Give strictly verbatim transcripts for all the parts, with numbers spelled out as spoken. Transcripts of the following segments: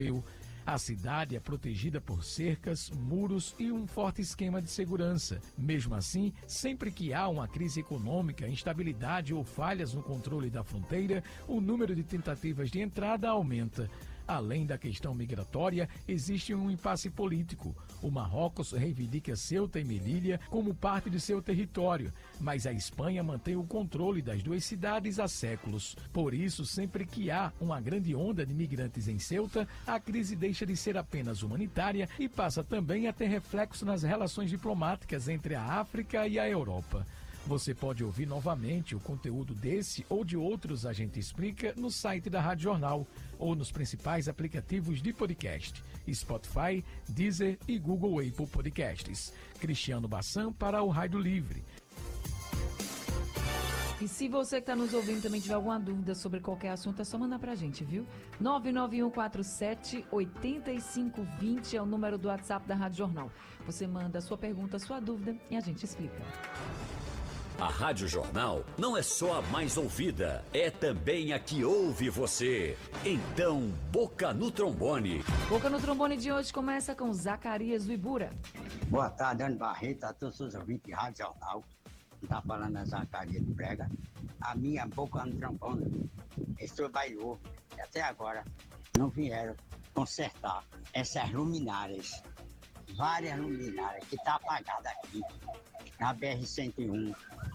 A cidade é protegida por cercas, muros e um forte esquema de segurança. Mesmo assim, sempre que há uma crise econômica, instabilidade ou falhas no controle da fronteira, o número de tentativas de entrada aumenta. Além da questão migratória, existe um impasse político. O Marrocos reivindica Ceuta e Melilla como parte de seu território, mas a Espanha mantém o controle das duas cidades há séculos. Por isso, sempre que há uma grande onda de migrantes em Ceuta, a crise deixa de ser apenas humanitária e passa também a ter reflexo nas relações diplomáticas entre a África e a Europa. Você pode ouvir novamente o conteúdo desse ou de outros A Gente Explica no site da Rádio Jornal ou nos principais aplicativos de podcast, Spotify, Deezer e Google Apple Podcasts. Cristiano Bassan para o Rádio Livre. E se você que está nos ouvindo também tiver alguma dúvida sobre qualquer assunto, é só mandar pra gente, viu? nove nove um quatro sete, oito cinco dois zero é o número do WhatsApp da Rádio Jornal. Você manda a sua pergunta, a sua dúvida e a gente explica. A Rádio Jornal não é só a mais ouvida, é também a que ouve você. Então, Boca no Trombone. Boca no Trombone de hoje começa com Zacarias do Ibura. Boa tarde, Ana Barreto, a todos os ouvintes de Rádio Jornal. Está falando a Zacarias do Brega. A minha boca no trombone, estou bailou, e até agora não vieram consertar essas luminárias. Várias luminárias que estão tá apagadas aqui na B R cento e um,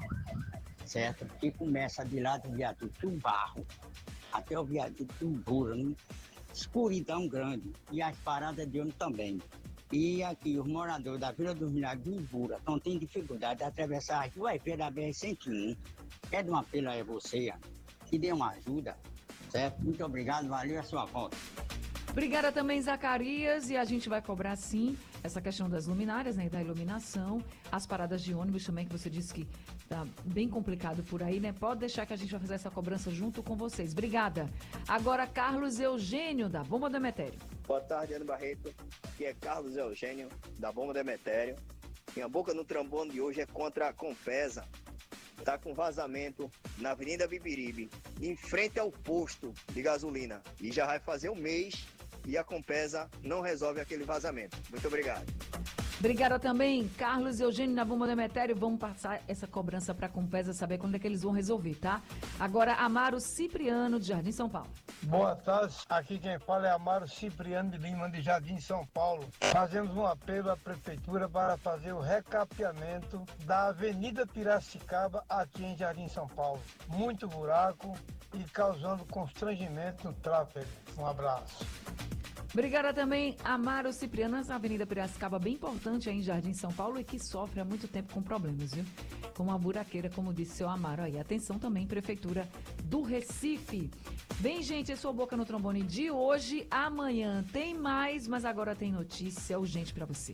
certo? Que começa de lá do viaduto do Barro até o viaduto do Bura, né? Escuridão grande e as paradas de ônibus também. E aqui os moradores da Vila dos Milagres do Bura estão tendo dificuldade de atravessar as duas vias da B R cento e um. Pede um apelo a você, que dê uma ajuda, certo? Muito obrigado, valeu a sua volta. Obrigada também, Zacarias, e a gente vai cobrar sim essa questão das luminárias, né, da iluminação, as paradas de ônibus também, que você disse que tá bem complicado por aí, né? Pode deixar que a gente vai fazer essa cobrança junto com vocês. Obrigada. Agora, Carlos Eugênio, da Bomba do Emetério. Boa tarde, Ana Barreto. Aqui é Carlos Eugênio, da Bomba do Emetério. Minha boca no trombone de hoje é contra a Compesa. Tá com vazamento na Avenida Bibiribe, em frente ao posto de gasolina. E já vai fazer um mês e a Compesa não resolve aquele vazamento. Muito obrigado. Obrigada também, Carlos Eugênio, na Bomba do Emetério. Vamos passar essa cobrança para a Compesa, saber quando é que eles vão resolver, tá? Agora, Amaro Cipriano, de Jardim São Paulo. Boa tarde, aqui quem fala é Amaro Cipriano de Lima, de Jardim São Paulo. Fazemos um apelo à Prefeitura para fazer o recapeamento da Avenida Piracicaba aqui em Jardim São Paulo. Muito buraco e causando constrangimento no tráfego. Um abraço. Obrigada também, Amaro Cipriano, essa Avenida Piracicaba bem importante aí em Jardim São Paulo e que sofre há muito tempo com problemas, viu? Com a buraqueira, como disse seu Amaro aí. Atenção também, Prefeitura do Recife. Bem, gente, esse é o Boca no Trombone de hoje. Amanhã tem mais, mas agora tem notícia urgente para você.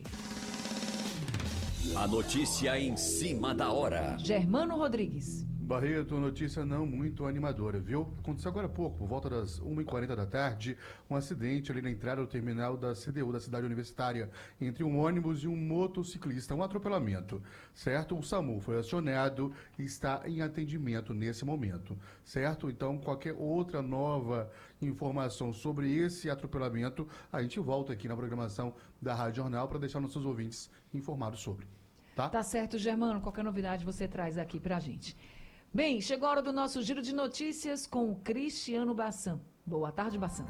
A notícia em cima da hora. Germano Rodrigues. Barreto, notícia não muito animadora, viu? Aconteceu agora há pouco, por volta das uma e quarenta da tarde, um acidente ali na entrada do terminal da C D U, da cidade universitária, entre um ônibus e um motociclista, um atropelamento, certo? O SAMU foi acionado e está em atendimento nesse momento, certo? Então, qualquer outra nova informação sobre esse atropelamento, a gente volta aqui na programação da Rádio Jornal para deixar nossos ouvintes informados sobre, tá? Tá certo, Germano, qualquer novidade você traz aqui pra gente. Bem, chegou a hora do nosso giro de notícias com o Cristiano Bassan. Boa tarde, Bassan.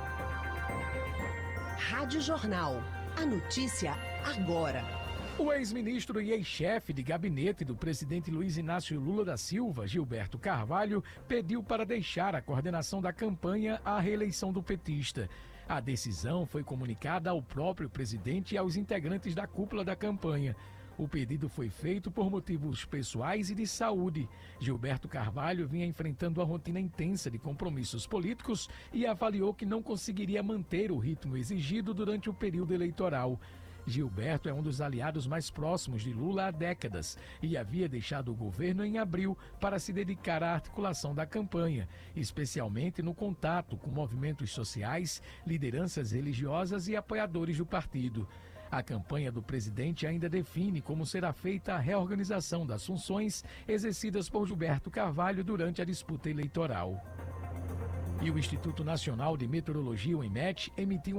Rádio Jornal. A notícia agora. O ex-ministro e ex-chefe de gabinete do presidente Luiz Inácio Lula da Silva, Gilberto Carvalho, pediu para deixar a coordenação da campanha à reeleição do petista. A decisão foi comunicada ao próprio presidente e aos integrantes da cúpula da campanha. O pedido foi feito por motivos pessoais e de saúde. Gilberto Carvalho vinha enfrentando a rotina intensa de compromissos políticos e avaliou que não conseguiria manter o ritmo exigido durante o período eleitoral. Gilberto é um dos aliados mais próximos de Lula há décadas e havia deixado o governo em abril para se dedicar à articulação da campanha, especialmente no contato com movimentos sociais, lideranças religiosas e apoiadores do partido. A campanha do presidente ainda define como será feita a reorganização das funções exercidas por Gilberto Carvalho durante a disputa eleitoral. E o Instituto Nacional de Meteorologia, o INMET, emitiu